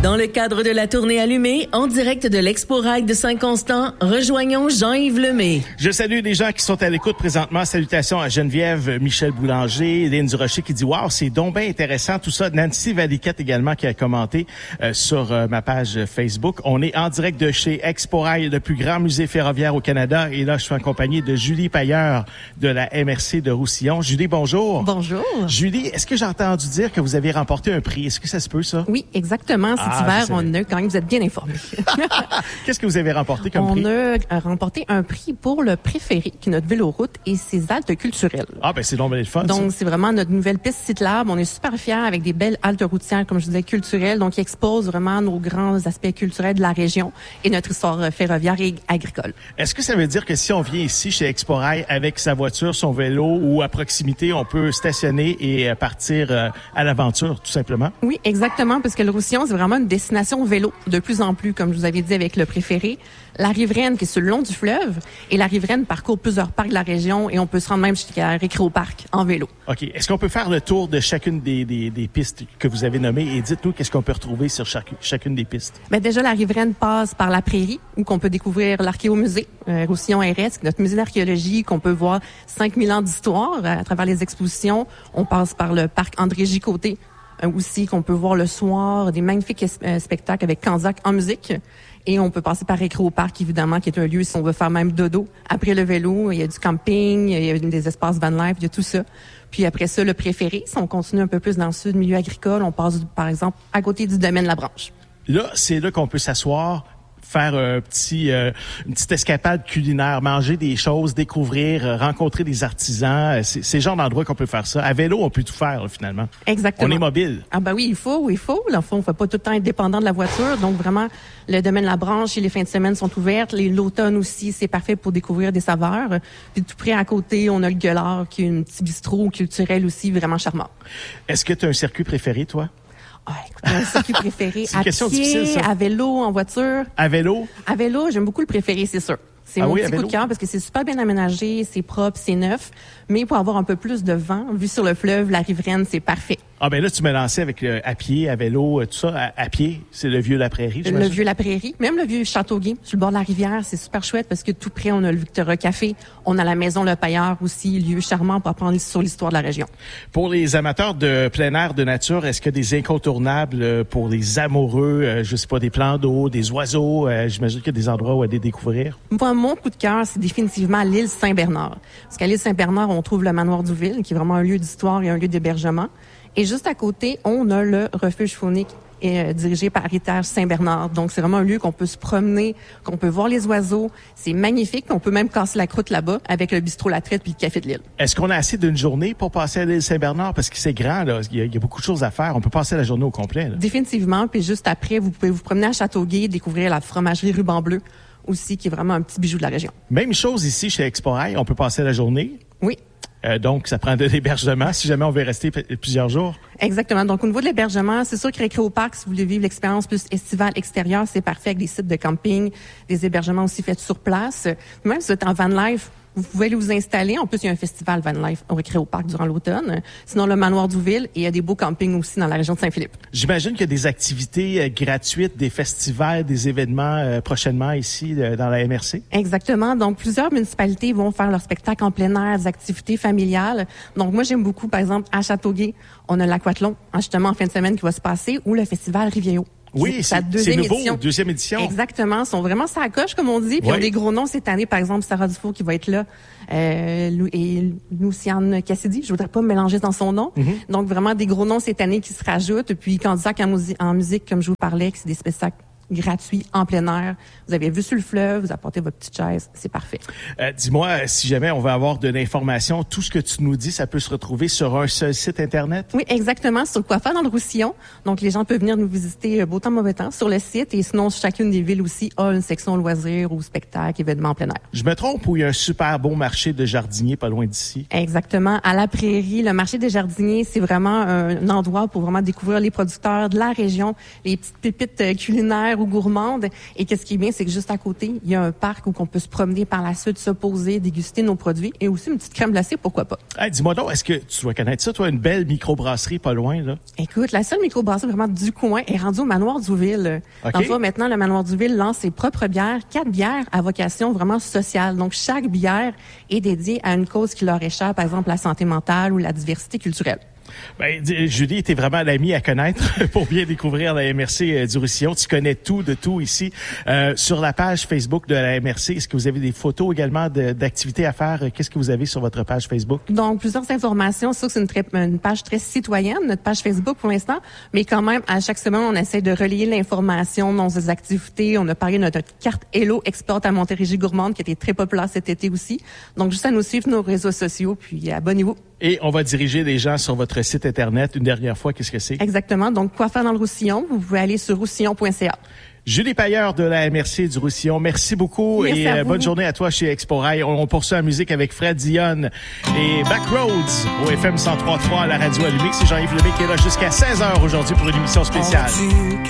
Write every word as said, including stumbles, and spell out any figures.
Dans le cadre de la tournée Allumée, en direct de l'Expo Rail de Saint-Constant, rejoignons Jean-Yves Lemay. Je salue les gens qui sont à l'écoute présentement. Salutations à Geneviève, Michel Boulanger, Lynn Durocher qui dit « Wow, c'est donc bien intéressant tout ça ». Nancy Valiquette également qui a commenté euh, sur euh, ma page Facebook. On est en direct de chez Expo Rail, le plus grand musée ferroviaire au Canada. Et là, je suis en compagnie de Julie Pailleur de la M R C de Roussillon. Julie, bonjour. Bonjour. Julie, est-ce que j'ai entendu dire que vous avez remporté un prix? Est-ce que ça se peut, ça? Oui, exactement. Cet ah, hiver, on a quand même, vous êtes bien informés. Qu'est-ce que vous avez remporté comme on prix? On a remporté un prix pour le préféré, qui est notre véloroute et ses haltes culturelles. Ah, ben c'est donc bien le fun, Donc, ça. c'est vraiment notre nouvelle piste cyclable. On est super fiers avec des belles haltes routières, comme je disais, culturelles, donc qui exposent vraiment nos grands aspects culturels de la région et notre histoire ferroviaire et agricole. Est-ce que ça veut dire que si on vient ici chez Expo Rail avec sa voiture, son vélo ou à proximité, on peut stationner et partir à l'aventure, tout simplement? Oui, exactement, parce que le Roussillon, c'est vraiment une destination vélo de plus en plus, comme je vous avais dit avec le préféré. La riveraine qui est sur le long du fleuve et la riveraine parcourt plusieurs parcs de la région et on peut se rendre même jusqu'à Récréoparc en vélo. OK. Est-ce qu'on peut faire le tour de chacune des, des, des pistes que vous avez nommées et dites-nous qu'est-ce qu'on peut retrouver sur chaque, chacune des pistes? Ben déjà, la riveraine passe par la prairie où qu'on peut découvrir l'archéomusée, euh, Roussillon R S, notre musée d'archéologie qu'on peut voir cinq mille ans d'histoire à travers les expositions. On passe par le parc André J. Côté euh, aussi qu'on peut voir le soir, des magnifiques euh, spectacles avec Candiac en musique. Et on peut passer par Récréoparc, évidemment, qui est un lieu si on veut faire même dodo. Après le vélo, il y a du camping, il y a des espaces van life, il y a tout ça. Puis après ça, le préféré, si on continue un peu plus dans le sud, milieu agricole, on passe, par exemple, à côté du domaine La Branche. Là, c'est là qu'on peut s'asseoir, faire un petit, euh, une petite escapade culinaire, manger des choses, découvrir, euh, rencontrer des artisans. C'est, c'est le genre d'endroit qu'on peut faire ça. À vélo, on peut tout faire, là, finalement. Exactement. On est mobile. Ah ben oui, il faut, il faut. Dans le fond, on ne fait pas tout le temps être dépendant de la voiture. Donc vraiment, le domaine La Branche et les fins de semaine sont ouvertes. Les, l'automne aussi, c'est parfait pour découvrir des saveurs. Puis tout près à côté, on a le Gueulard, qui est un petit bistrot culturel aussi vraiment charmant. Est-ce que tu as un circuit préféré, toi? Ah, écoute, mon circuit préféré, c'est une à question pied, difficile, ça. à vélo, en voiture. À vélo? À vélo, j'aime beaucoup le préféré, c'est sûr. C'est ah mon oui, petit coup de cœur parce que c'est super bien aménagé, c'est propre, c'est neuf. Mais pour avoir un peu plus de vent, vu sur le fleuve, la riveraine, c'est parfait. Ah ben là, tu m'as lancé avec le, à pied, à vélo, tout ça. À, à pied, c'est le vieux La Prairie, j'imagine. Le vieux La Prairie, même le vieux Châteauguay, sur le bord de la rivière, c'est super chouette parce que tout près, on a le Victoria Café, on a la Maison Le Pailleur aussi, lieu charmant pour apprendre sur l'histoire de la région. Pour les amateurs de plein air, de nature, est-ce qu'il y a des incontournables pour les amoureux, euh, je sais pas, des plans d'eau, des oiseaux? Euh, j'imagine qu'il y a des endroits où aller découvrir. Moi, mon coup de cœur, c'est définitivement l'île Saint-Bernard. Parce qu'à l'île Saint-Bernard, on trouve le manoir d'Ouville, qui est vraiment un lieu d'histoire et un lieu d'hébergement. Et juste à côté, on a le refuge faunique euh, dirigé par Héritage Saint-Bernard. Donc, c'est vraiment un lieu qu'on peut se promener, qu'on peut voir les oiseaux. C'est magnifique. On peut même casser la croûte là-bas avec le bistrot La Traite puis le café de l'île. Est-ce qu'on a assez d'une journée pour passer à l'île Saint-Bernard? Parce que c'est grand, là. Il y, a, il y a beaucoup de choses à faire. On peut passer la journée au complet, là. Définitivement. Puis juste après, vous pouvez vous promener à Châteauguay, découvrir la fromagerie Ruban Bleu aussi, qui est vraiment un petit bijou de la région. Même chose ici chez Expo Rail. On peut passer la journée. Oui. Euh, donc, ça prend de l'hébergement si jamais on veut rester p- plusieurs jours. Exactement. Donc, au niveau de l'hébergement, c'est sûr que Récréoparc, si vous voulez vivre l'expérience plus estivale extérieure, c'est parfait avec des sites de camping, des hébergements aussi faits sur place. Même si vous êtes en van life, vous pouvez aller vous installer. En plus, il y a un festival van life au Récréoparc durant l'automne. Sinon, le manoir d'Ouville et il y a des beaux campings aussi dans la région de Saint-Philippe. J'imagine qu'il y a des activités euh, gratuites, des festivals, des événements euh, prochainement ici euh, dans la M R C. Exactement. Donc, plusieurs municipalités vont faire leur spectacle en plein air, des activités familiales. Donc, moi, j'aime beaucoup, par exemple, à Châteauguay, on a l'aquathlon, justement, en fin de semaine qui va se passer, ou le festival Riviero. Oui, c'est, c'est nouveau, édition. deuxième édition. Exactement, ils sont vraiment sur la coche, comme on dit. Puis, oui. Ils ont des gros noms cette année, par exemple, Sarah Dufour qui va être là, euh, et Luciane Cassidy, je voudrais pas me mélanger dans son nom. Mm-hmm. Donc, vraiment des gros noms cette année qui se rajoutent. Puis, Candiac en, musi- en musique, comme je vous parlais, que c'est des spectacles gratuit, en plein air. Vous avez vu sur le fleuve, vous apportez votre petite chaise, c'est parfait. Euh, dis-moi, si jamais on veut avoir de l'information, tout ce que tu nous dis, ça peut se retrouver sur un seul site Internet? Oui, exactement, sur Quoi faire dans le Roussillon. Donc, les gens peuvent venir nous visiter beau temps, mauvais temps sur le site. Et sinon, chacune des villes aussi a une section loisirs ou spectacles, événements en plein air. Je me trompe ou il y a un super beau marché de jardiniers pas loin d'ici? Exactement. À la Prairie, le marché des jardiniers, c'est vraiment un endroit pour vraiment découvrir les producteurs de la région, les petites pépites culinaires populaire ou gourmande. Et qu'est-ce qui est bien, c'est que juste à côté, il y a un parc où on peut se promener par la suite, se poser, déguster nos produits et aussi une petite crème glacée, pourquoi pas. Hey, dis-moi donc, est-ce que tu dois connaître ça, toi, une belle microbrasserie pas loin, là? Écoute, la seule microbrasserie vraiment du coin est rendue au Manoir Douville. Okay. Dans le fond, maintenant, le Manoir Douville lance ses propres bières, quatre bières à vocation vraiment sociale. Donc, chaque bière est dédiée à une cause qui leur est chère, par exemple la santé mentale ou la diversité culturelle. Ben, Julie, t'es vraiment l'amie à connaître pour bien découvrir la M R C du Roussillon. Tu connais tout de tout ici. Euh, sur la page Facebook de la M R C, est-ce que vous avez des photos également de, d'activités à faire? Qu'est-ce que vous avez sur votre page Facebook? Donc, plusieurs informations. C'est sûr que c'est une, très, une page très citoyenne, notre page Facebook pour l'instant, mais quand même, à chaque semaine, on essaie de relayer l'information dans nos activités. On a parlé de notre carte Hello Export à Montérégie Gourmande qui était très populaire cet été aussi. Donc, juste à nous suivre nos réseaux sociaux, puis abonnez-vous. Et on va diriger les gens sur votre site Internet une dernière fois. Qu'est-ce que c'est? Exactement. Donc, quoi faire dans le Roussillon? Vous pouvez aller sur roussillon point c a. Julie Pailleur de la M R C du Roussillon, merci beaucoup. Merci et à euh, vous. Bonne journée à toi chez Exporail. On, on poursuit en musique avec Fred Dionne et Backroads au F M cent trois point trois à la radio allumée. C'est Jean-Yves Lemay qui est là jusqu'à seize heures aujourd'hui pour une émission spéciale.